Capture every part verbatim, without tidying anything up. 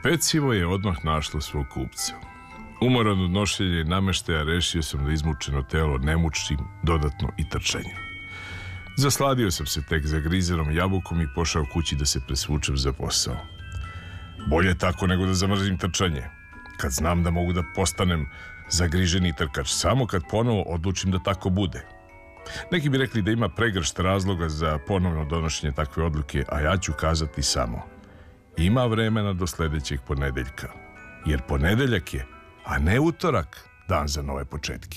Pecivo je odmah našlo svog kupca. Umoran od nošenja i nameštaja, rešio sam da izmučeno telo ne mučim dodatno i trčanjem. Zasladio sam se tek zagrizenom jabukom i pošao kući da se presvučem za posao. Bolje tako nego da zamrzim trčanje, kad znam da mogu da postanem zagriženi trkač, samo kad ponovo odlučim da tako bude. Neki bi rekli da ima pregršt razloga za ponovno donošenje takve odluke, a ja ću kazati samo: ima vremena do sledećeg ponedeljka, jer ponedeljak je, a ne utorak, dan za nove početke.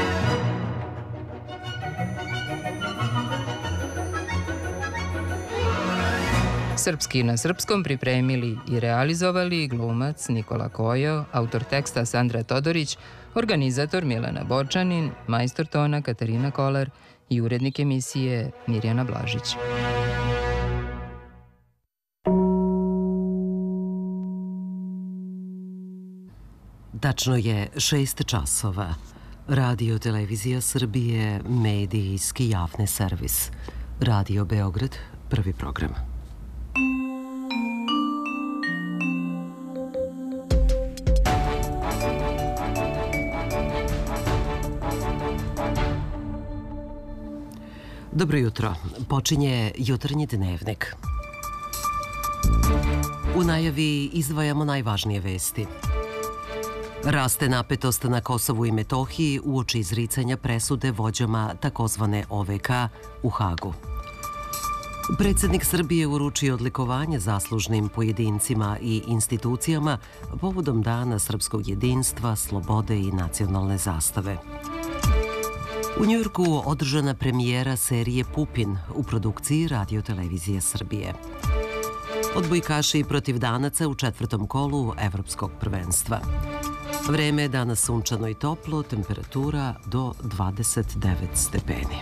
Srpski na srpskom pripremili i realizovali glumac Nikola Kojo, autor teksta Sandra Todorić, organizator Milena Bočanin, majstor tona Katarina Kolar i urednik emisije Mirjana Blažić. Tačno je šest časova. Radio Televizija Srbije, medijski javni servis. Radio Beograd, prvi program. Dobro jutro. Počinje jutarnji dnevnik. U najavi izdvajamo najvažnije vesti. Raste napetost na Kosovu i Metohiji uoči izricanja presude vođama takozvane O V K u Hagu. Predsjednik Srbije uručio odlikovanje zaslužnim pojedincima i institucijama povodom Dana srpskog jedinstva, slobode i nacionalne zastave. U Njujorku održana premijera serije Pupin u produkciji Radio Televizije Srbije. Odbojkaši protiv Danaca u četvrtom kolu Evropskog prvenstva. Vreme je danas sunčano i toplo, temperatura do dvadeset devet stepeni.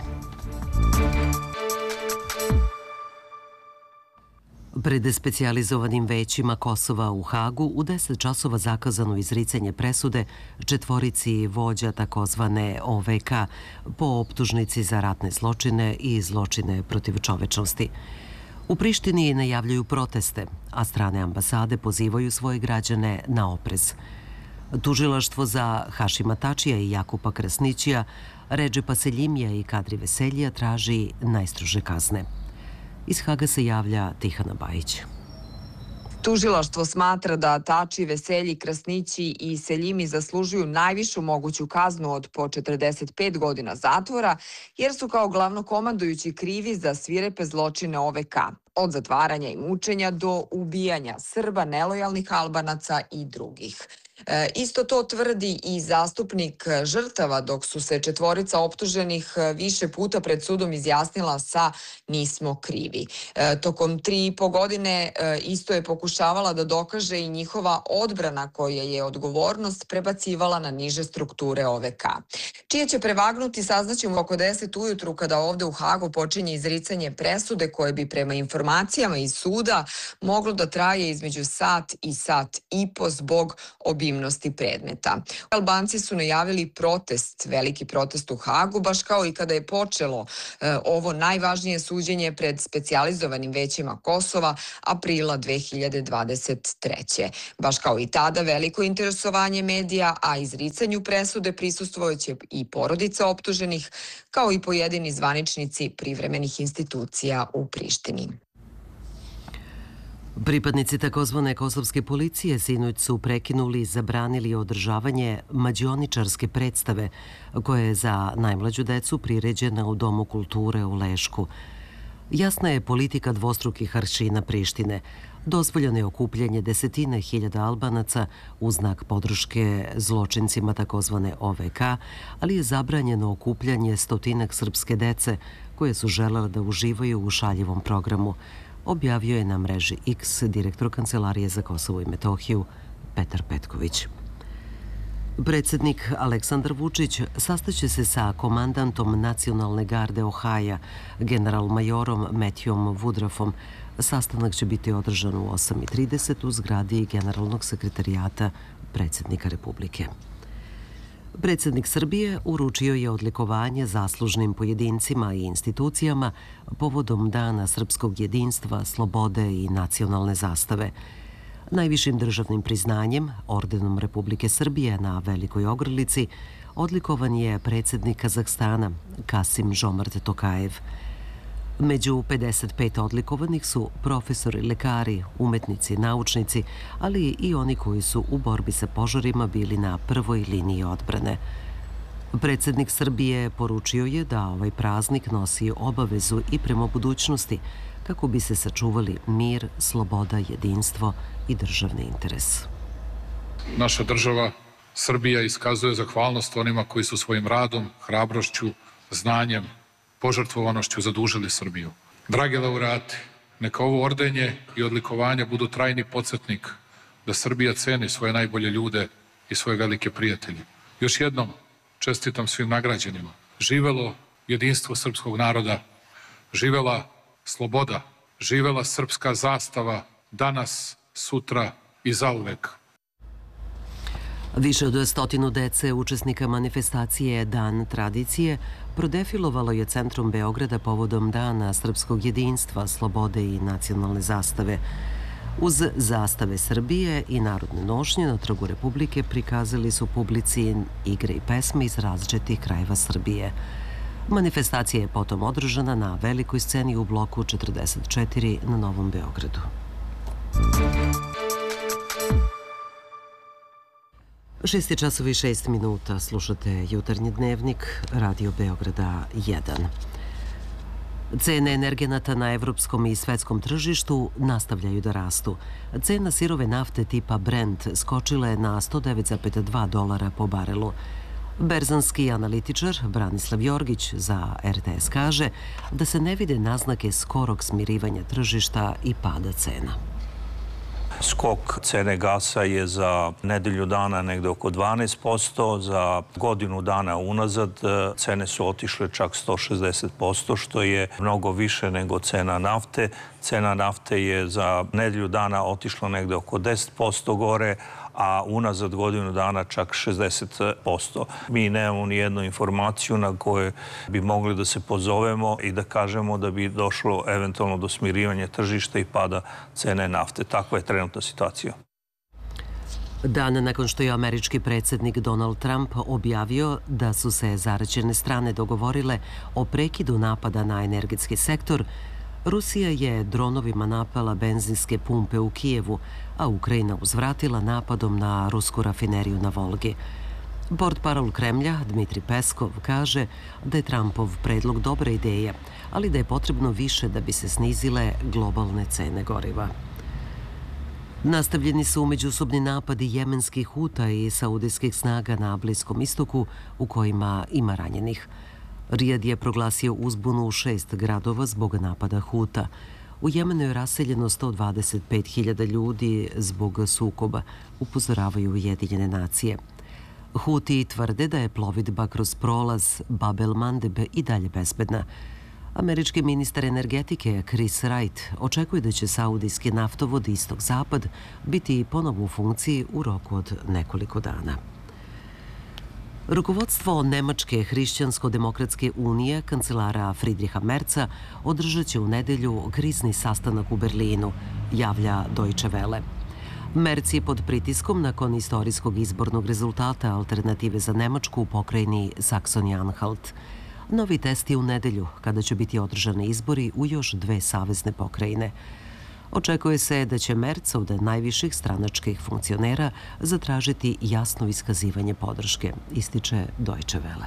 Pred specijalizovanim većima Kosova u Hagu u deset časova zakazano izricanje presude četvorici vođa takozvane O V K po optužnici za ratne zločine i zločine protiv čovečnosti. U Prištini najavljuju proteste, a strane ambasade pozivaju svoje građane na oprez. Tužilaštvo za Hašima Tačija i Jakupa Krasnićija, Redžepa Seljimija i Kadri Veseljija traži najstrože kazne. Iz Haga se javlja Tihana Bajić. Tužilaštvo smatra da Tači, Veselji, Krasnići i Seljimi zaslužuju najvišu moguću kaznu od po četrdeset pet godina zatvora, jer su kao glavnokomandujući krivi za svirepe zločine O V K, od zatvaranja i mučenja do ubijanja Srba, nelojalnih Albanaca i drugih. E, isto to tvrdi i zastupnik žrtava, dok su se četvorica optuženih više puta pred sudom izjasnila sa nismo krivi. E, tokom tri i po godine e, isto je pokušavala da dokaže i njihova odbrana koja je odgovornost prebacivala na niže strukture O V K. Čije će prevagnuti saznaćemo oko deset ujutru kada ovde u Hagu počinje izricanje presude koje bi prema informacijama iz suda moglo da traje između sat i sat i po zbog obimnosti predmeta. Albanci su najavili protest, veliki protest u Hagu, baš kao i kada je počelo e, ovo najvažnije suđenje pred specijalizovanim većima Kosova aprila dve hiljade dvadeset treće. Baš kao i tada veliko interesovanje medija, a izricanju presude prisustvovaće i porodica optuženih, kao i pojedini zvaničnici privremenih institucija u Prištini. Pripadnici takozvane kosovske policije sinoć su prekinuli i zabranili održavanje mađioničarske predstave koja je za najmlađu decu priređena u Domu kulture u Lešku. Jasna je politika dvostrukih aršina Prištine. Dozvoljeno je okupljanje desetine hiljada Albanaca u znak podrške zločincima takozvane O V K, ali je zabranjeno okupljanje stotinak srpske dece koje su želele da uživaju u šaljivom programu, objavio je na mreži X direktor Kancelarije za Kosovo i Metohiju Petar Petković. Predsjednik Aleksandar Vučić sastaće se sa komandantom Nacionalne garde Ohaja, general-majorom Matthewom Woodruffom. Sastanak će biti održan u osam i trideset u zgradi Generalnog sekretarijata predsjednika Republike. Predsjednik Srbije uručio je odlikovanje zaslužnim pojedincima i institucijama povodom Dana srpskog jedinstva, slobode i nacionalne zastave. Najvišim državnim priznanjem, ordenom Republike Srbije na Velikoj Ogrlici, odlikovan je predsjednik Kazahstana Kasim-Žomart Tokajev. Među pedeset pet odlikovanih su profesori, lekari, umetnici, naučnici, ali i oni koji su u borbi sa požarima bili na prvoj liniji odbrane. Predsjednik Srbije poručio je da ovaj praznik nosi obavezu i prema budućnosti kako bi se sačuvali mir, sloboda, jedinstvo i državni interes. Naša država Srbija iskazuje zahvalnost onima koji su svojim radom, hrabrošću, znanjem, požrtvovanošću zadužili Srbiju. Dragi laureati, neka ovo ordenje i odlikovanja budu trajni podsjetnik da Srbija ceni svoje najbolje ljude i svoje velike prijatelje. Još jednom čestitam svim nagrađenima. Živelo jedinstvo srpskog naroda, živela sloboda, živela srpska zastava danas, sutra i zauvek. Više od stotinu dece učesnika manifestacije Dan tradicije prodefilovalo je centrom Beograda povodom Dana srpskog jedinstva, slobode i nacionalne zastave. Uz zastave Srbije i narodne nošnje na Trgu Republike prikazali su publici igre i pesme iz različitih krajeva Srbije. Manifestacija je potom održana na velikoj sceni u bloku četrdeset četiri na Novom Beogradu. Šest časova i šest minuta, slušate Jutarnji dnevnik, Radio Beograda jedan. Cene energenata na evropskom i svetskom tržištu nastavljaju da rastu. Cena sirove nafte tipa Brent skočila je na sto devet zarez dva dolara po barelu. Berzanski analitičar Branislav Jorgić za er te es kaže da se ne vide naznake skorog smirivanja tržišta i pada cena. Skok cene gasa je za nedelju dana negde oko dvanaest posto, za godinu dana unazad cene su otišle čak sto šezdeset posto, što je mnogo više nego cena nafte. Cena nafte je za nedelju dana otišla negde oko deset posto gore, a unazad godinu dana čak šezdeset posto. Mi nemamo ni jednu informaciju na kojoj bi mogli da se pozovemo i da kažemo da bi došlo eventualno do smirivanja tržišta i pada cene nafte. Takva je trenutna situacija. Dan nakon što je američki predsjednik Donald Trump objavio da su se zaraćene strane dogovorile o prekidu napada na energetski sektor, Rusija je dronovima napala benzinske pumpe u Kijevu, a Ukrajina uzvratila napadom na rusku rafineriju na Volgi. Portparol Kremlja Dmitri Peskov kaže da je Trumpov predlog dobra ideja, ali da je potrebno više da bi se snizile globalne cene goriva. Nastavljeni su međusobni napadi jemenskih Huta i saudijskih snaga na Bliskom istoku, u kojima ima ranjenih. Rijad je proglasio uzbunu u šest gradova zbog napada Huta. U Jemenu je raseljeno sto dvadeset pet hiljada ljudi zbog sukoba, upozoravaju Ujedinjene nacije. Huti tvrde da je plovidba kroz prolaz Bab el-Mandeb i dalje bezbedna. Američki ministar energetike Chris Wright očekuje da će saudijski naftovod Istok-Zapad biti ponovo u funkciji u roku od nekoliko dana. Rukovodstvo Nemačke hrišćansko-demokratske unije, kancelara Friedricha Merza, održat će u nedelju krizni sastanak u Berlinu, javlja Deutsche Welle. Merz je pod pritiskom nakon istorijskog izbornog rezultata Alternative za Nemačku u pokrajini Saksonija-Anhalt. Novi test je u nedelju, kada će biti održani izbori u još dve savezne pokrajine. Očekuje se da će Merz od najviših stranačkih funkcionera zatražiti jasno iskazivanje podrške, ističe Deutsche Welle.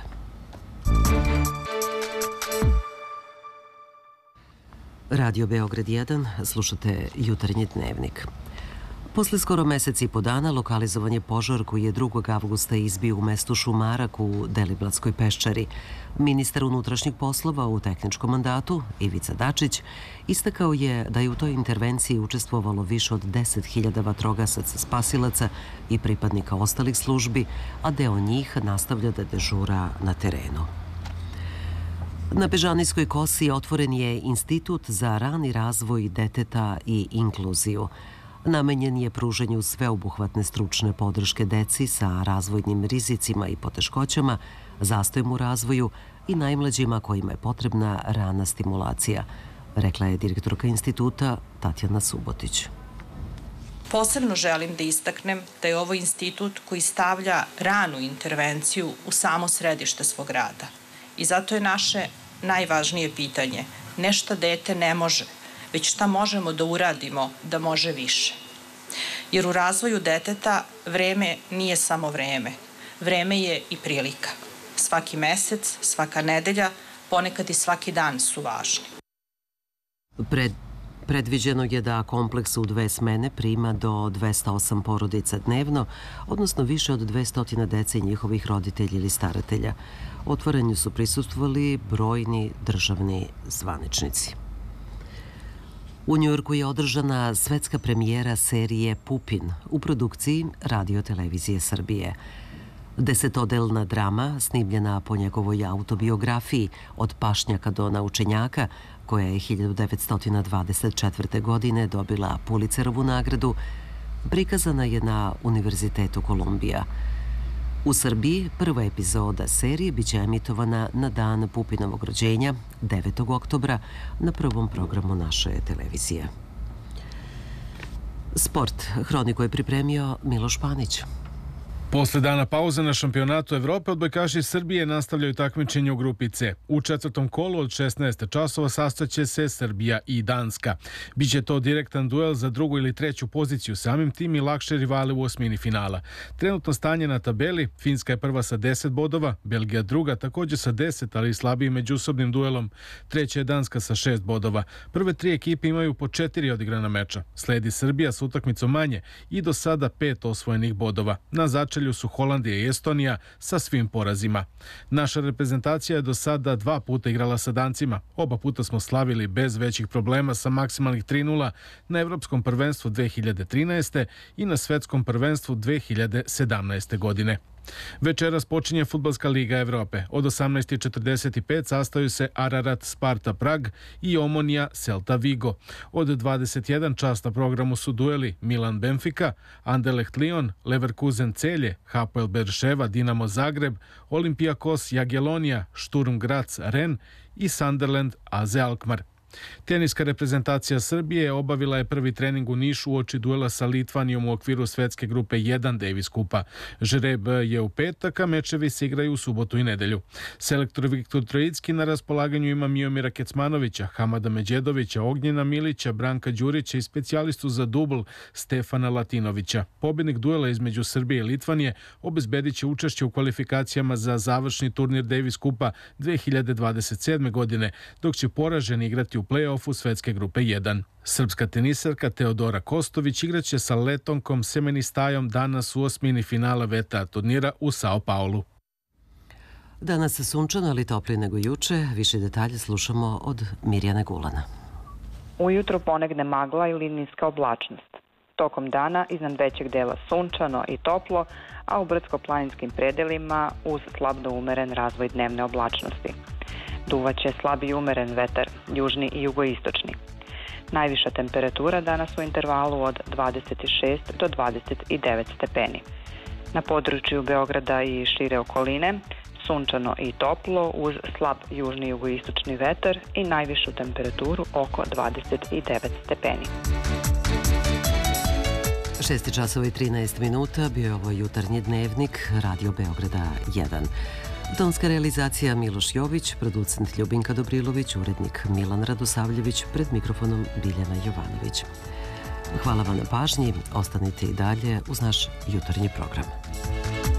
Radio Beograd jedan, slušate Jutarnji dnevnik. Posle skoro meseci i po dana lokalizovan je požar koji je drugog avgusta izbio u mestu Šumarak u Deliblatskoj peščari. Ministar unutrašnjih poslova u tehničkom mandatu, Ivica Dačić, istakao je da je u toj intervenciji učestvovalo više od deset hiljada vatrogasaca, spasilaca i pripadnika ostalih službi, a deo njih nastavlja da dežura na terenu. Na Bežanijskoj kosi otvoren je Institut za rani razvoj deteta i inkluziju. Namenjen je pružanju sveobuhvatne stručne podrške deci sa razvojnim rizicima i poteškoćama, zastojem u razvoju i najmlađima kojima je potrebna rana stimulacija, rekla je direktorka instituta Tatjana Subotić. Posebno želim da istaknem da je ovo institut koji stavlja ranu intervenciju u samo središte svog rada. I zato je naše najvažnije pitanje ne šta dete ne može, već šta možemo da uradimo da može više. Jer u razvoju deteta vreme nije samo vreme. Vreme je i prilika. Svaki mesec, svaka nedelja, ponekad i svaki dan su važni. Pred Predviđeno je da kompleks u dve smene prima do dvesta osam porodica dnevno, odnosno više od dvesta dece i njihovih roditelja ili staratelja. Otvaranju su prisustvovali brojni državni zvaničnici. U Njujorku je održana svetska premijera serije Pupin u produkciji Radio-televizije Srbije. Desetodelna drama, snimljena po njegovoj autobiografiji Od pašnjaka do naučenjaka, koja je hiljadu devetsto dvadeset četvrte. godine dobila Pulitzerovu nagradu, prikazana je na Univerzitetu Kolumbija. U Srbiji prva epizoda serije biće emitovana na dan Pupinovog rođenja, devetog oktobra, na prvom programu naše televizije. Sport. Hroniku je pripremio Miloš Panić. Posle dana pauze na šampionatu Evrope, odbojkaši Srbije nastavljaju takmičenje u grupi C. U četvrtom kolu od šesnaest časova sastaće se Srbija i Danska. Biće to direktan duel za drugu ili treću poziciju, samim tim i lakše rivale u osmini finala. Trenutno stanje na tabeli: Finska je prva sa deset bodova, Belgija druga također sa deset, ali slabiji međusobnim duelom. Treća je Danska sa šest bodova. Prve tri ekipe imaju po četiri odigrana meča. Sledi Srbija sa utakmicom manje i do sada pet osvojenih bodova. Na začelju su Holandija i Estonija sa svim porazima. Naša reprezentacija je do sada dva puta igrala sa Dancima. Oba puta smo slavili bez većih problema sa maksimalnih tri nula na Evropskom prvenstvu dve hiljade trinaeste. i na Svetskom prvenstvu dve hiljade sedamnaeste. godine. Večeras počinje Fudbalska liga Evrope. Od osamnaest četrdeset pet sastaju se Ararat Sparta Prag i Omonija Celta Vigo. Od dvadeset jedan čas na programu su dueli Milan Benfica, Anderlecht Lyon, Leverkusen Celje, Hapoel Berševa, Dinamo Zagreb, Olympiakos Jagiellonija, Sturm Graz Ren i Sunderland A Z Alkmaar. Teniska reprezentacija Srbije obavila je prvi trening u Nišu uoči duela sa Litvanijom u okviru svetske grupe jedan Davis Kupa. Žreb je u petak, a mečevi se igraju u subotu i nedelju. Selektor Viktor Trojicki na raspolaganju ima Miomira Kecmanovića, Hamada Međedovića, Ognjena Milića, Branka Đurića i specijalistu za dubl Stefana Latinovića. Pobjednik duela između Srbije i Litvanije obezbedit će učešće u kvalifikacijama za završni turnir Davis Kupa dve hiljade dvadeset sedme. godine, dok će poražen igrati u play-offu svetske grupe jedan. Srpska tenisarka Teodora Kostović igraće sa Letonkom Semenistajom danas u osmini finala V T A turnira u Sao Paulu. Danas je sunčano, ali toplije nego juče. Više detalje slušamo od Mirjane Gulana. Ujutro ponegne magla ili niska oblačnost. Tokom dana iznad većeg dela sunčano i toplo, a u brdsko-planinskim predelima uz slab do umeren razvoj dnevne oblačnosti. Duvaće slabi umeren vetar, južni i jugoistočni. Najviša temperatura danas u intervalu od dvadeset šest do dvadeset devet stepeni. Na području Beograda i šire okoline sunčano i toplo uz slab južni i jugoistočni vetar i najvišu temperaturu oko dvadeset devet stepeni. šest časova i trinaest minuta bio je ovo jutarnji dnevnik Radio Beograda jedan. Tonska realizacija Miloš Jović, producent Ljubinka Dobrilović, urednik Milan Radosavljević, pred mikrofonom Biljana Jovanović. Hvala vam na pažnji, ostanite i dalje uz naš jutarnji program.